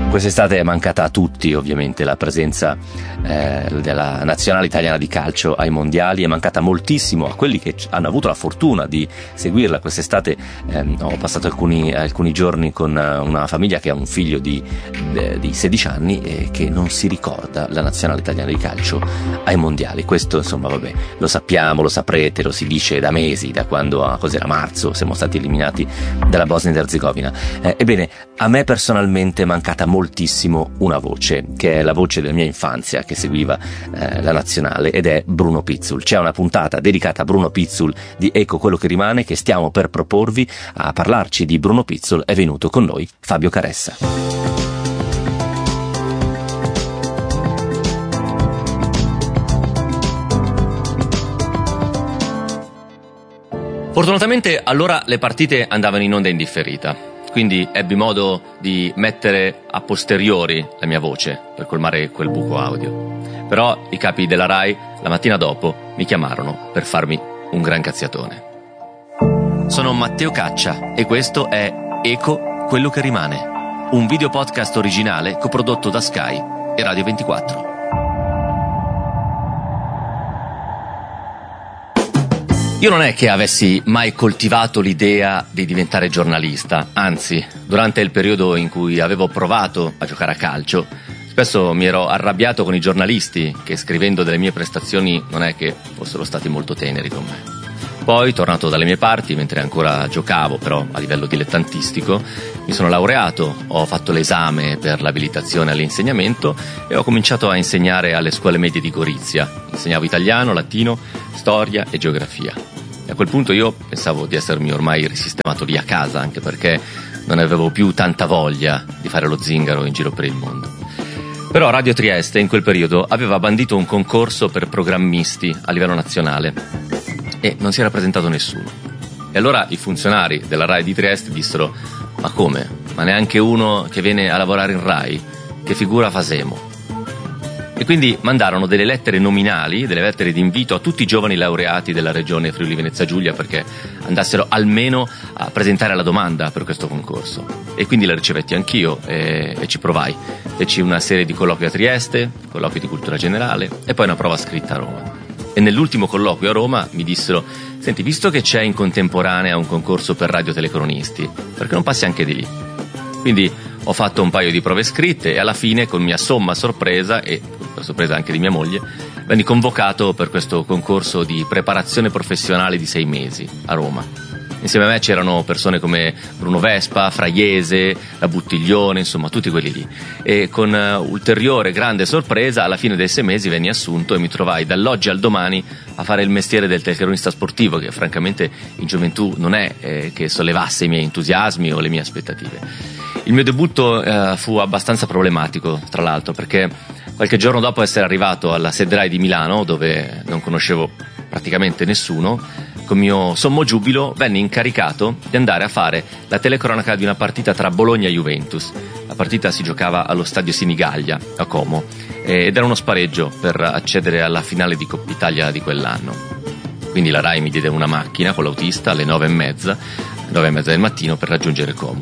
Quest'estate è mancata a tutti ovviamente la presenza della nazionale italiana di calcio ai mondiali, è mancata moltissimo a quelli che hanno avuto la fortuna di seguirla quest'estate. Ho passato alcuni giorni con una famiglia che ha un figlio di 16 anni e che non si ricorda la nazionale italiana di calcio ai mondiali. Questo insomma vabbè, lo sappiamo, lo saprete, lo si dice da mesi, da quando cos'era marzo siamo stati eliminati dalla Bosnia ed Erzegovina. Ebbene, a me personalmente è mancata moltissimo una voce, che è la voce della mia infanzia, che seguiva la nazionale, ed è Bruno Pizzul. C'è una puntata dedicata a Bruno Pizzul di Ecco quello che rimane, che stiamo per proporvi. A parlarci di Bruno Pizzul è venuto con noi Fabio Caressa. Fortunatamente allora le partite andavano in onda in differita, quindi ebbi modo di mettere a posteriori la mia voce per colmare quel buco audio. Però i capi della Rai la mattina dopo mi chiamarono per farmi un gran cazziatone. Sono Matteo Caccia e questo è Eco quello che rimane, un video podcast originale coprodotto da Sky e Radio 24. Io non è che avessi mai coltivato l'idea di diventare giornalista, anzi, durante il periodo in cui avevo provato a giocare a calcio, spesso mi ero arrabbiato con i giornalisti che, scrivendo delle mie prestazioni, non è che fossero stati molto teneri con me. Poi, tornato dalle mie parti, mentre ancora giocavo, però a livello dilettantistico, mi sono laureato, ho fatto l'esame per l'abilitazione all'insegnamento e ho cominciato a insegnare alle scuole medie di Gorizia. Insegnavo italiano, latino, storia e geografia. E a quel punto io pensavo di essermi ormai risistemato lì a casa, anche perché non avevo più tanta voglia di fare lo zingaro in giro per il mondo. Però Radio Trieste in quel periodo aveva bandito un concorso per programmisti a livello nazionale e non si era presentato nessuno. E allora i funzionari della Rai di Trieste dissero: ma come? Ma neanche uno che viene a lavorare in Rai? Che figura fasemo? E quindi mandarono delle lettere nominali, delle lettere di invito a tutti i giovani laureati della regione Friuli Venezia Giulia perché andassero almeno a presentare la domanda per questo concorso. E quindi la ricevetti anch'io e ci provai. Feci una serie di colloqui a Trieste, colloqui di cultura generale e poi una prova scritta a Roma. E nell'ultimo colloquio a Roma mi dissero: senti, visto che c'è in contemporanea un concorso per radiotelecronisti, perché non passi anche di lì? Quindi ho fatto un paio di prove scritte e alla fine, con mia somma sorpresa e per sorpresa anche di mia moglie, venni convocato per questo concorso di preparazione professionale di 6 mesi a Roma. Insieme a me c'erano persone come Bruno Vespa, Fraiese, La Buttiglione, insomma tutti quelli lì. E con ulteriore grande sorpresa, alla fine dei 6 mesi venni assunto e mi trovai dall'oggi al domani a fare il mestiere del telecronista sportivo, che francamente in gioventù non è che sollevasse i miei entusiasmi o le mie aspettative. Il mio debutto fu abbastanza problematico, tra l'altro, perché qualche giorno dopo essere arrivato alla sede Rai di Milano, dove non conoscevo praticamente nessuno, con mio sommo giubilo venni incaricato di andare a fare la telecronaca di una partita tra Bologna e Juventus. La partita si giocava allo stadio Sinigaglia a Como ed era uno spareggio per accedere alla finale di Coppa Italia di quell'anno. Quindi la Rai mi diede una macchina con l'autista alle 9:30 del mattino per raggiungere Como.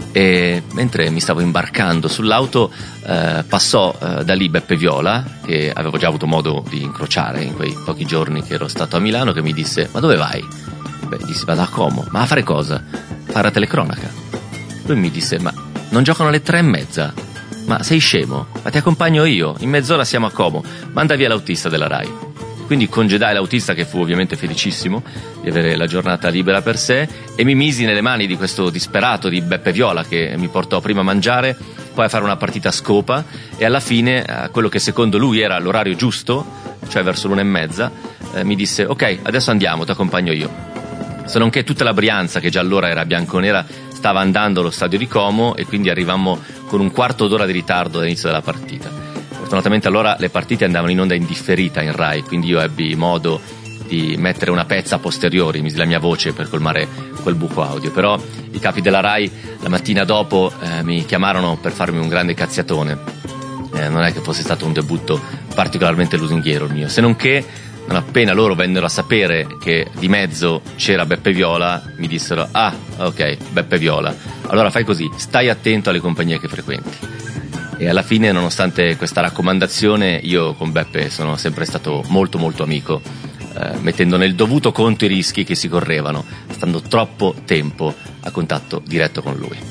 E mentre mi stavo imbarcando sull'auto passò da lì Beppe Viola, che avevo già avuto modo di incrociare in quei pochi giorni che ero stato a Milano, che mi disse: ma dove vai? Beh, dissi: vado a Como. Ma a fare cosa? Fare la telecronaca. Lui mi disse: ma non giocano alle 3:30? Ma sei scemo? Ma ti accompagno io, in mezz'ora siamo a Como, manda via l'autista della Rai. Quindi congedai l'autista, che fu ovviamente felicissimo di avere la giornata libera per sé, e mi misi nelle mani di questo disperato di Beppe Viola, che mi portò prima a mangiare, poi a fare una partita a scopa e alla fine, a quello che secondo lui era l'orario giusto, cioè verso l'1:30, mi disse: ok, adesso andiamo, ti accompagno io. Se non che tutta la Brianza, che già allora era bianconera, stava andando allo stadio di Como e quindi arrivammo con un quarto d'ora di ritardo dall'inizio della partita. Fortunatamente allora le partite andavano in onda in differita in Rai, quindi io ebbi modo di mettere una pezza a posteriori, misi la mia voce per colmare quel buco audio. Però i capi della Rai la mattina dopo mi chiamarono per farmi un grande cazziatone. Non è che fosse stato un debutto particolarmente lusinghiero il mio, se non che non appena loro vennero a sapere che di mezzo c'era Beppe Viola, mi dissero: ah, ok, Beppe Viola, allora fai così, stai attento alle compagnie che frequenti. e alla fine, nonostante questa raccomandazione, io con Beppe sono sempre stato molto molto amico, mettendo nel dovuto conto i rischi che si correvano, stando troppo tempo a contatto diretto con lui.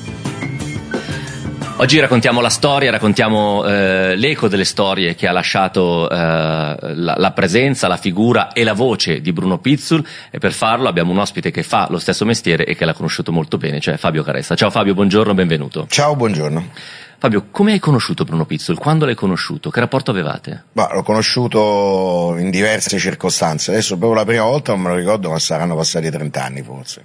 Oggi raccontiamo la storia, raccontiamo l'eco delle storie che ha lasciato la presenza, la figura e la voce di Bruno Pizzul, e per farlo abbiamo un ospite che fa lo stesso mestiere e che l'ha conosciuto molto bene, cioè Fabio Caressa. Ciao Fabio, buongiorno, benvenuto. Ciao, buongiorno. Fabio, come hai conosciuto Bruno Pizzul? Quando l'hai conosciuto? Che rapporto avevate? L'ho conosciuto in diverse circostanze, adesso proprio la prima volta non me lo ricordo, ma saranno passati 30 anni forse.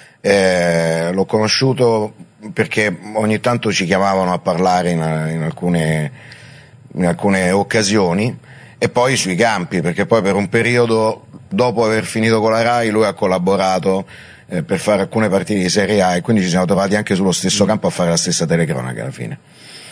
L'ho conosciuto perché ogni tanto ci chiamavano a parlare in alcune occasioni, e poi sui campi, perché poi per un periodo, dopo aver finito con la Rai, lui ha collaborato per fare alcune partite di Serie A, e quindi ci siamo trovati anche sullo stesso campo a fare la stessa telecronaca alla fine.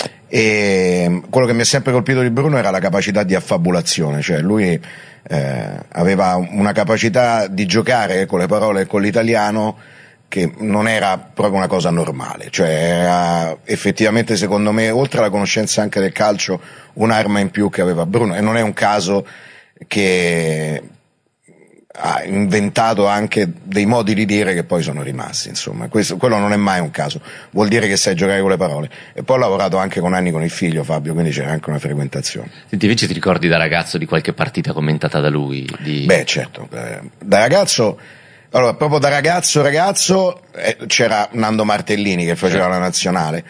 E quello che mi ha sempre colpito di Bruno era la capacità di affabulazione, cioè lui aveva una capacità di giocare con le parole e con l'italiano che non era proprio una cosa normale, cioè era effettivamente, secondo me, oltre alla conoscenza anche del calcio, un'arma in più che aveva Bruno, e non è un caso che ha inventato anche dei modi di dire che poi sono rimasti, insomma, quello non è mai un caso, vuol dire che sai giocare con le parole. E poi ho lavorato anche con anni con il figlio Fabio, quindi c'era anche una frequentazione. Senti, invece ti ricordi da ragazzo di qualche partita commentata da lui? Beh, certo, da ragazzo. Allora, proprio da ragazzo c'era Nando Martellini che faceva la nazionale,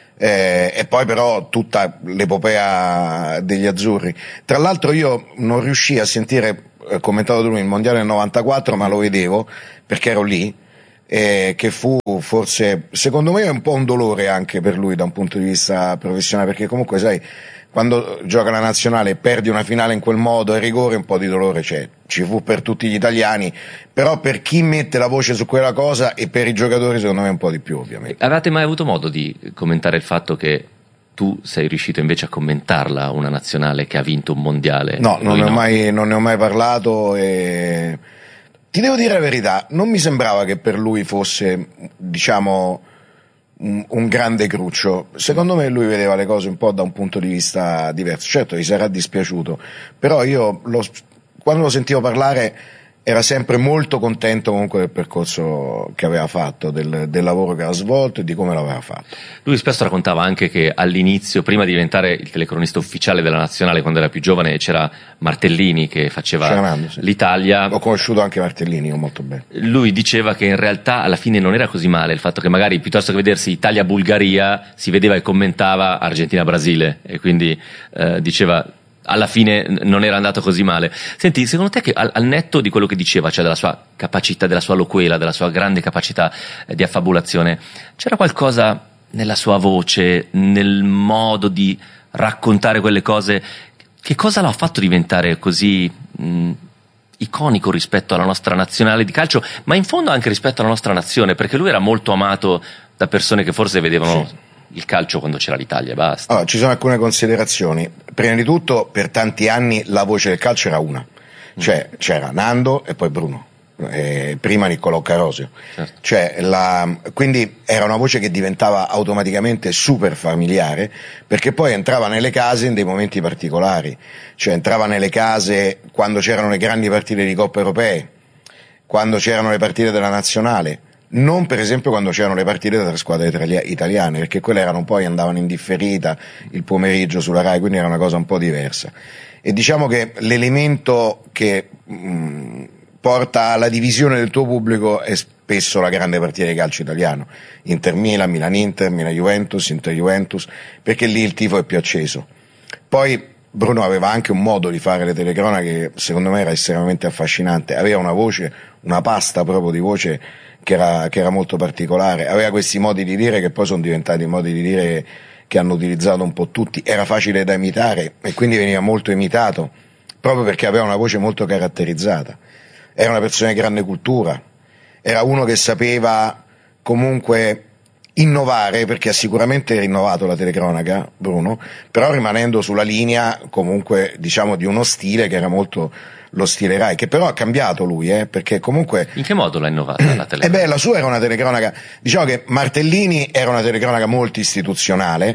e poi però tutta l'epopea degli azzurri. Tra l'altro io non riuscii a sentire commentato da lui il mondiale del 94, ma lo vedevo perché ero lì, che fu forse, secondo me, un po' un dolore anche per lui da un punto di vista professionale, perché comunque sai, quando gioca la nazionale e perdi una finale in quel modo, a rigore un po' di dolore c'è, ci fu per tutti gli italiani, però per chi mette la voce su quella cosa e per i giocatori secondo me un po' di più, ovviamente. Avete mai avuto modo di commentare il fatto che tu sei riuscito invece a commentarla, una nazionale che ha vinto un mondiale? No, non ne ho mai parlato, e ti devo dire la verità, non mi sembrava che per lui fosse, diciamo, un grande cruccio. Secondo me lui vedeva le cose un po' da un punto di vista diverso. Certo, gli sarà dispiaciuto, però io quando lo sentivo parlare era sempre molto contento comunque del percorso che aveva fatto, del lavoro che aveva svolto e di come l'aveva fatto. Lui spesso raccontava anche che all'inizio, prima di diventare il telecronista ufficiale della nazionale, quando era più giovane, c'era Martellini che faceva l'Italia. Ho conosciuto anche Martellini, io molto bene. Lui diceva che in realtà alla fine non era così male il fatto che magari piuttosto che vedersi Italia-Bulgaria si vedeva e commentava Argentina-Brasile, e quindi diceva alla fine non era andato così male. Senti, secondo te, che al netto di quello che diceva, cioè della sua capacità, della sua loquela, della sua grande capacità di affabulazione, c'era qualcosa nella sua voce, nel modo di raccontare quelle cose? Che cosa l'ha fatto diventare così iconico rispetto alla nostra nazionale di calcio, ma in fondo anche rispetto alla nostra nazione? Perché lui era molto amato da persone che forse vedevano il calcio quando c'era l'Italia e basta. Allora, ci sono alcune considerazioni. Prima di tutto, per tanti anni la voce del calcio era una, cioè c'era Nando e poi Bruno, prima Niccolò Carosio, certo. Cioè quindi era una voce che diventava automaticamente super familiare, perché poi entrava nelle case in dei momenti particolari, cioè entrava nelle case quando c'erano le grandi partite di Coppe Europee, quando c'erano le partite della nazionale. Non per esempio quando c'erano le partite delle squadre italiane, perché quelle andavano in differita il pomeriggio sulla Rai, quindi era una cosa un po' diversa. E diciamo che l'elemento che porta alla divisione del tuo pubblico è spesso la grande partita di calcio italiano, Inter-Milan, Milan-Inter, Milan-Juventus, Inter-Juventus, perché lì il tifo è più acceso. Poi Bruno aveva anche un modo di fare le telecronache che secondo me era estremamente affascinante, aveva una voce, una pasta proprio di voce che era molto particolare, aveva questi modi di dire che poi sono diventati modi di dire che hanno utilizzato un po' tutti, era facile da imitare e quindi veniva molto imitato, proprio perché aveva una voce molto caratterizzata, era una persona di grande cultura, era uno che sapeva comunque innovare, perché ha sicuramente rinnovato la telecronaca, Bruno, però rimanendo sulla linea comunque, diciamo, di uno stile che era molto lo stile Rai, che però ha cambiato lui, perché comunque... In che modo l'ha innovata la telecronaca? La sua era una telecronaca, diciamo che Martellini era una telecronaca molto istituzionale,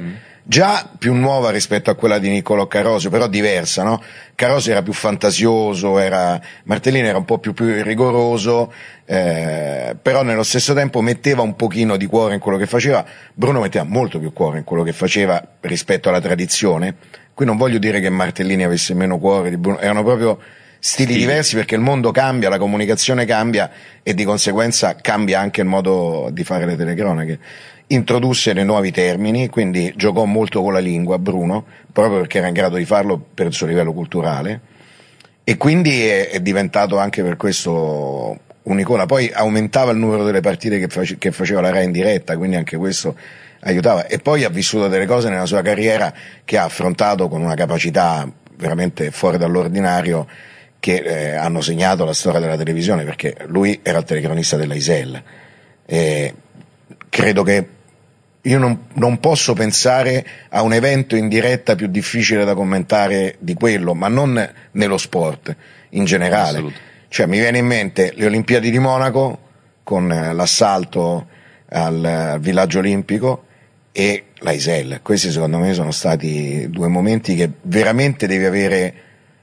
già più nuova rispetto a quella di Niccolò Carosio, però diversa, no? Carosio era più fantasioso, Martellini era un po' più rigoroso, però nello stesso tempo metteva un pochino di cuore in quello che faceva. Bruno metteva molto più cuore in quello che faceva rispetto alla tradizione. Qui non voglio dire che Martellini avesse meno cuore di Bruno, erano proprio stili diversi, perché il mondo cambia, la comunicazione cambia e di conseguenza cambia anche il modo di fare le telecronache. Introdusse dei nuovi termini, quindi giocò molto con la lingua Bruno, proprio perché era in grado di farlo per il suo livello culturale, e quindi è diventato anche per questo un'icona. Poi aumentava il numero delle partite che faceva la Rai in diretta, quindi anche questo aiutava, e poi ha vissuto delle cose nella sua carriera che ha affrontato con una capacità veramente fuori dall'ordinario, che hanno segnato la storia della televisione, perché lui era il telecronista della ISEL, e credo che io non posso pensare a un evento in diretta più difficile da commentare di quello, ma non nello sport in generale. Cioè, mi viene in mente le Olimpiadi di Monaco con l'assalto al villaggio olimpico e la ISEL. Questi secondo me sono stati due momenti che veramente devi avere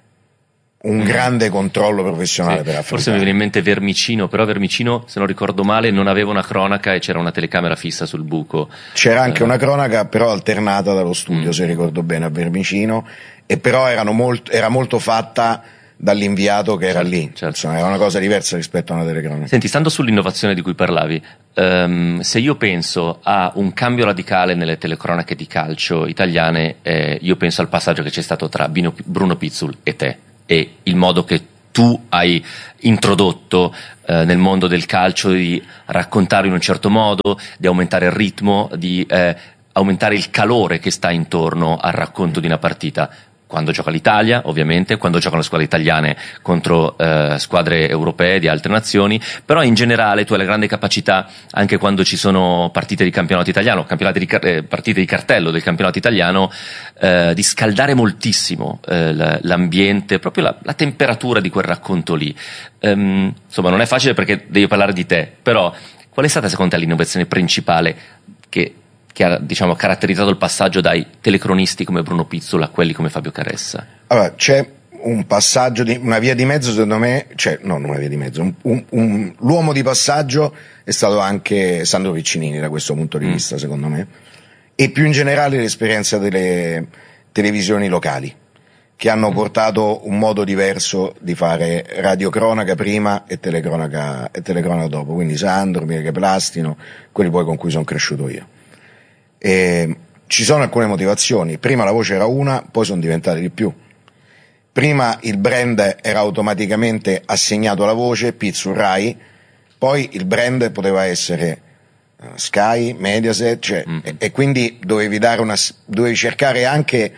un grande controllo professionale per affrontare. Forse mi viene in mente Vermicino, però Vermicino, se non ricordo male, non aveva una cronaca e c'era una telecamera fissa sul buco. C'era anche una cronaca, però alternata dallo studio, se ricordo bene, a Vermicino, e però era molto fatta dall'inviato che era lì. Certo. Insomma, era una cosa diversa rispetto a una telecronaca. Senti, stando sull'innovazione di cui parlavi, se io penso a un cambio radicale nelle telecronache di calcio italiane, io penso al passaggio che c'è stato tra Bruno Pizzul e te, e il modo che tu hai introdotto nel mondo del calcio, di raccontare in un certo modo, di aumentare il ritmo, di aumentare il calore che sta intorno al racconto di una partita. Quando gioca l'Italia, ovviamente, quando giocano le squadre italiane contro squadre europee di altre nazioni, però in generale tu hai la grande capacità, anche quando ci sono partite di campionato italiano, partite di cartello del campionato italiano, di scaldare moltissimo l'ambiente, proprio la temperatura di quel racconto lì. Insomma, non è facile perché devi parlare di te, però qual è stata secondo te l'innovazione principale che ha, diciamo, caratterizzato il passaggio dai telecronisti come Bruno Pizzul a quelli come Fabio Caressa? Allora, c'è un passaggio, una via di mezzo, secondo me, cioè non una via di mezzo, l'uomo di passaggio è stato anche Sandro Piccinini da questo punto di vista, secondo me, e più in generale l'esperienza delle televisioni locali, che hanno portato un modo diverso di fare radiocronaca prima e telecronaca dopo, quindi Sandro, Mirke Plastino, quelli poi con cui sono cresciuto io. Ci sono alcune motivazioni. Prima la voce era una, poi sono diventate di più. Prima il brand era automaticamente assegnato alla voce, Pizzul Rai, poi il brand poteva essere Sky, Mediaset, cioè, e quindi dovevi cercare anche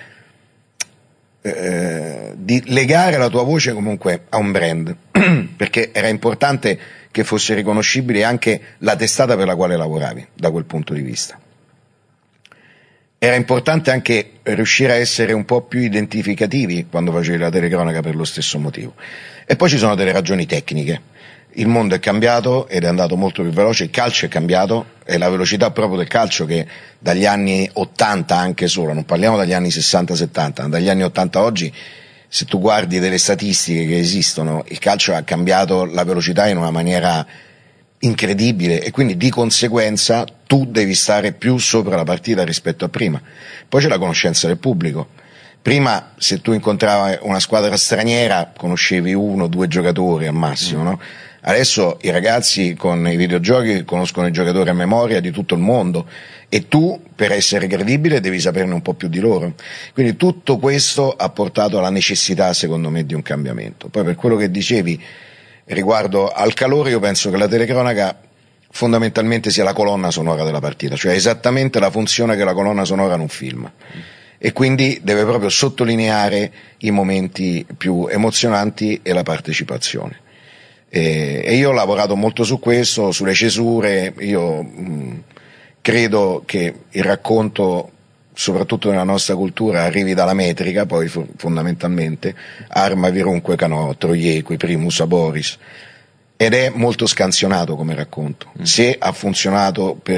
di legare la tua voce comunque a un brand, perché era importante che fosse riconoscibile anche la testata per la quale lavoravi, da quel punto di vista. Era importante anche riuscire a essere un po' più identificativi quando facevi la telecronaca, per lo stesso motivo. E poi ci sono delle ragioni tecniche. Il mondo è cambiato ed è andato molto più veloce, il calcio è cambiato, e la velocità proprio del calcio, che dagli anni 80 anche solo, non parliamo dagli anni 60-70, dagli anni 80 a oggi, se tu guardi delle statistiche che esistono, il calcio ha cambiato la velocità in una maniera incredibile, e quindi di conseguenza tu devi stare più sopra la partita rispetto a prima. Poi c'è la conoscenza del pubblico. Prima, se tu incontravi una squadra straniera, conoscevi 1 o 2 giocatori al massimo, no? Adesso i ragazzi con i videogiochi conoscono i giocatori a memoria di tutto il mondo, e tu, per essere credibile, devi saperne un po' più di loro. Quindi tutto questo ha portato alla necessità, secondo me, di un cambiamento. Poi, per quello che dicevi riguardo al calore, io penso che la telecronaca fondamentalmente sia la colonna sonora della partita, cioè esattamente la funzione che la colonna sonora in un film, e quindi deve proprio sottolineare i momenti più emozionanti e la partecipazione. E io ho lavorato molto su questo, sulle cesure. Io credo che il racconto, soprattutto nella nostra cultura, arrivi dalla metrica, poi fondamentalmente arma, virunque, canò, troiequi, primus, aboris, ed è molto scansionato come racconto. Se ha funzionato per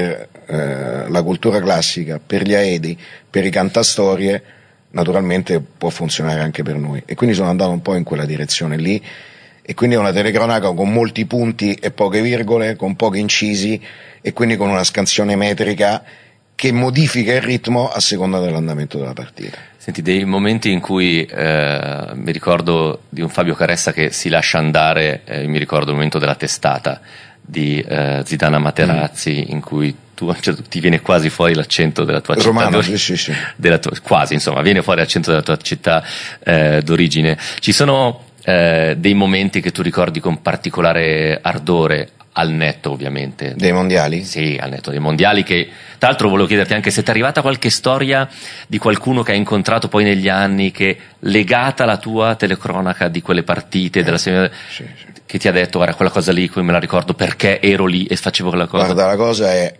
la cultura classica, per gli Aedi, per i cantastorie, naturalmente può funzionare anche per noi. E quindi sono andato un po' in quella direzione lì, e quindi è una telecronaca con molti punti e poche virgole, con pochi incisi, e quindi con una scansione metrica che modifica il ritmo a seconda dell'andamento della partita. Senti, dei momenti in cui mi ricordo di un Fabio Caressa che si lascia andare, mi ricordo il momento della testata di Zidane a Materazzi, in cui tu, cioè, ti viene quasi fuori l'accento della tua Romano, città sì. quasi, insomma, viene fuori l'accento della tua città d'origine. Ci sono dei momenti che tu ricordi con particolare ardore, al netto ovviamente dei mondiali? Sì, al netto dei mondiali, che tra l'altro volevo chiederti anche se ti è arrivata qualche storia di qualcuno che hai incontrato poi negli anni, che legata alla tua telecronaca di quelle partite della sì. Che ti ha detto: guarda, quella cosa lì me la ricordo perché ero lì e facevo quella cosa. Guarda, la cosa è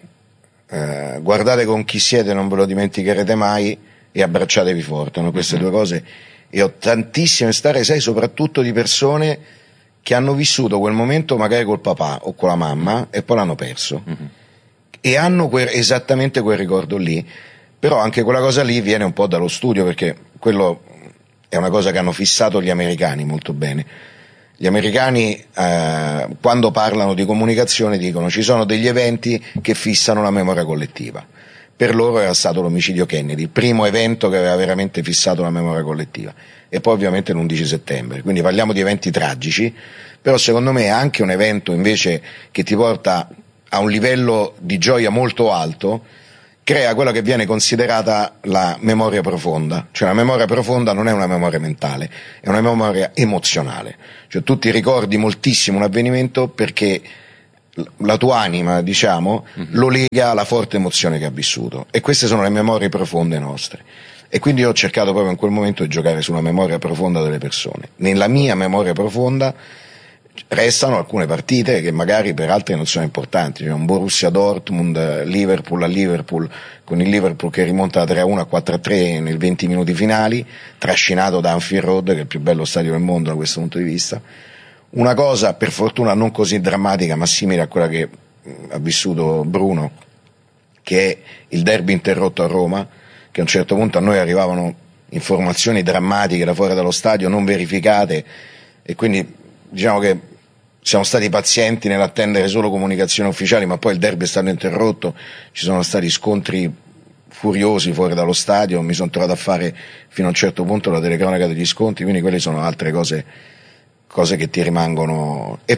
guardate con chi siete, non ve lo dimenticherete mai, e abbracciatevi forte, no? Queste due cose. E ho tantissime storie, sai, soprattutto di persone che hanno vissuto quel momento magari col papà o con la mamma e poi l'hanno perso, e hanno esattamente quel ricordo lì. Però anche quella cosa lì viene un po' dallo studio, perché quello è una cosa che hanno fissato gli americani molto bene. Gli americani quando parlano di comunicazione dicono: ci sono degli eventi che fissano la memoria collettiva. Per loro era stato l'omicidio Kennedy, il primo evento che aveva veramente fissato la memoria collettiva, e poi ovviamente l'11 settembre, quindi parliamo di eventi tragici, però secondo me è anche un evento invece che ti porta a un livello di gioia molto alto, crea quella che viene considerata la memoria profonda. Cioè la memoria profonda non è una memoria mentale, è una memoria emozionale, cioè tu ti ricordi moltissimo un avvenimento perché la tua anima, diciamo, lo lega alla forte emozione che ha vissuto, e queste sono le memorie profonde nostre. E quindi io ho cercato proprio in quel momento di giocare sulla memoria profonda delle persone. Nella mia memoria profonda restano alcune partite che magari per altri non sono importanti, cioè un Borussia Dortmund, Liverpool a Liverpool, con il Liverpool che rimonta da 3-1 a 4-3 nei 20 minuti finali, trascinato da Anfield Road, che è il più bello stadio del mondo da questo punto di vista. Una cosa per fortuna non così drammatica, ma simile a quella che ha vissuto Bruno, che è il derby interrotto a Roma, che a un certo punto a noi arrivavano informazioni drammatiche da fuori dallo stadio non verificate, e quindi diciamo che siamo stati pazienti nell'attendere solo comunicazioni ufficiali, ma poi il derby è stato interrotto, ci sono stati scontri furiosi fuori dallo stadio, mi sono trovato a fare fino a un certo punto la telecronaca degli scontri, quindi quelle sono altre cose che ti rimangono. E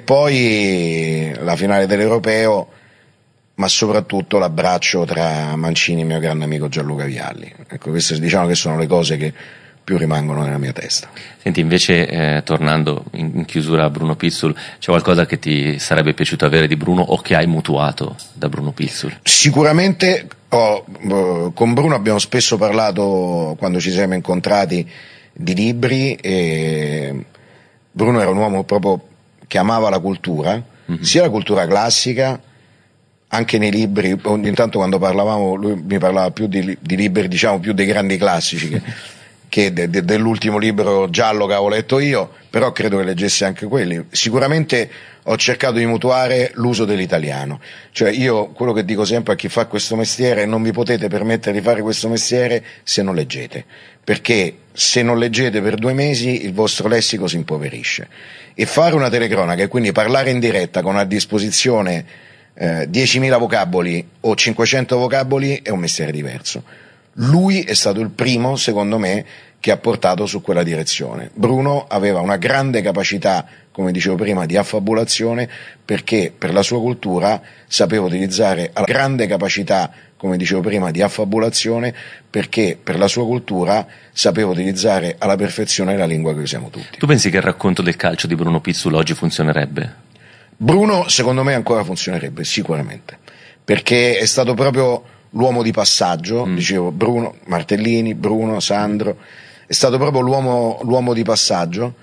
poi la finale dell'Europeo, ma soprattutto l'abbraccio tra Mancini e il mio grande amico Gianluca Vialli. Ecco, queste diciamo che sono le cose che più rimangono nella mia testa. Senti, invece tornando in chiusura a Bruno Pizzul, c'è qualcosa che ti sarebbe piaciuto avere di Bruno o che hai mutuato da Bruno Pizzul? Sicuramente con Bruno abbiamo spesso parlato, quando ci siamo incontrati, di libri, e Bruno era un uomo proprio che amava la cultura, sia la cultura classica, anche nei libri. Ogni tanto quando parlavamo lui mi parlava più di libri, diciamo più dei grandi classici che dell'ultimo libro giallo che avevo letto io, però credo che leggessi anche quelli. Sicuramente ho cercato di mutuare l'uso dell'italiano, cioè io quello che dico sempre a chi fa questo mestiere: non vi potete permettere di fare questo mestiere se non leggete, perché se non leggete per 2 mesi il vostro lessico si impoverisce, e fare una telecronaca e quindi parlare in diretta con a disposizione 10.000 vocaboli o 500 vocaboli è un mestiere diverso. Lui è stato il primo, secondo me, che ha portato su quella direzione. Bruno aveva una grande capacità, come dicevo prima, di affabulazione, perché per la sua cultura sapeva utilizzare la grande capacità, come dicevo prima, di affabulazione, perché per la sua cultura sapeva utilizzare alla perfezione la lingua che usiamo tutti. Tu pensi che il racconto del calcio di Bruno Pizzul oggi funzionerebbe? Bruno, secondo me, ancora funzionerebbe, sicuramente, perché è stato proprio l'uomo di passaggio, dicevo Bruno, Martellini, Bruno, Sandro, è stato proprio l'uomo di passaggio,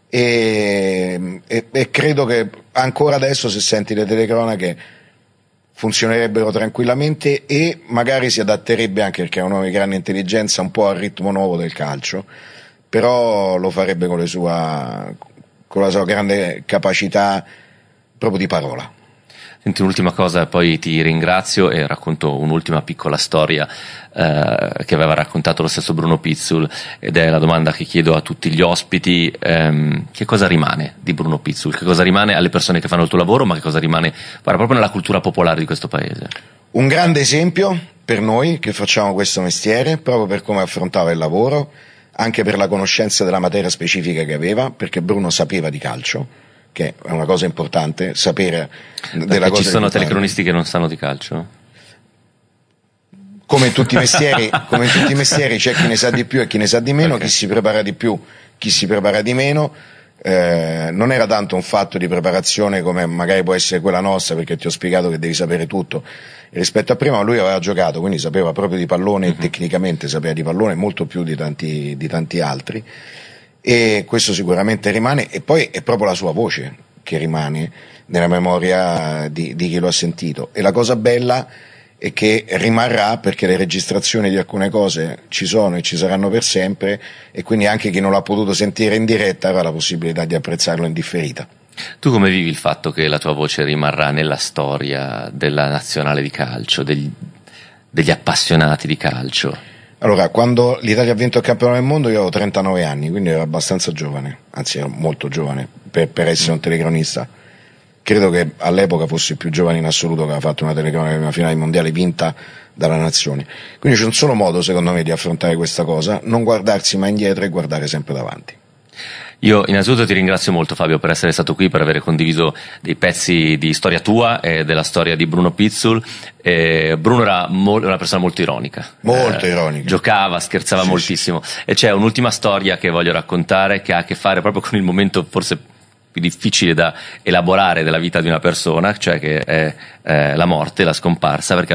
e credo che ancora adesso, se senti le telecronache, funzionerebbero tranquillamente, e magari si adatterebbe anche, perché è un uomo di grande intelligenza, un po' al ritmo nuovo del calcio, però lo farebbe con la sua grande capacità proprio di parola. Senti, un'ultima cosa, poi ti ringrazio e racconto un'ultima piccola storia che aveva raccontato lo stesso Bruno Pizzul, ed è la domanda che chiedo a tutti gli ospiti: che cosa rimane di Bruno Pizzul? Che cosa rimane alle persone che fanno il tuo lavoro, ma che cosa rimane proprio nella cultura popolare di questo paese? Un grande esempio per noi che facciamo questo mestiere, proprio per come affrontava il lavoro, anche per la conoscenza della materia specifica che aveva, perché Bruno sapeva di calcio, che è una cosa importante, sapere della cosa. Ci sono telecronisti che non sanno di calcio? Come in tutti i mestieri c'è chi ne sa di più e chi ne sa di meno, okay. Chi si prepara di più, chi si prepara di meno. Non era tanto un fatto di preparazione come magari può essere quella nostra, perché ti ho spiegato che devi sapere tutto rispetto a prima, ma lui aveva giocato, quindi sapeva proprio di pallone, tecnicamente sapeva di pallone molto più di tanti altri, e questo sicuramente rimane, e poi è proprio la sua voce che rimane nella memoria di chi lo ha sentito, e la cosa bella è che rimarrà, perché le registrazioni di alcune cose ci sono e ci saranno per sempre, e quindi anche chi non l'ha potuto sentire in diretta avrà la possibilità di apprezzarlo in differita. Tu come vivi il fatto che la tua voce rimarrà nella storia della nazionale di calcio, degli appassionati di calcio? Allora, quando l'Italia ha vinto il campionato del mondo io avevo 39 anni, quindi ero abbastanza giovane, anzi ero molto giovane per essere un telecronista. Credo che all'epoca fossi il più giovane in assoluto che aveva fatto una telecronaca di una finale mondiale vinta dalla nazione. Quindi c'è un solo modo, secondo me, di affrontare questa cosa: non guardarsi mai indietro e guardare sempre davanti. Io innanzitutto ti ringrazio molto, Fabio, per essere stato qui, per aver condiviso dei pezzi di storia tua e della storia di Bruno Pizzul. Bruno era una persona molto ironica. Molto ironica. Giocava, scherzava moltissimo. Sì. E c'è un'ultima storia che voglio raccontare, che ha a che fare proprio con il momento forse più difficile da elaborare della vita di una persona, cioè che è la morte, la scomparsa, perché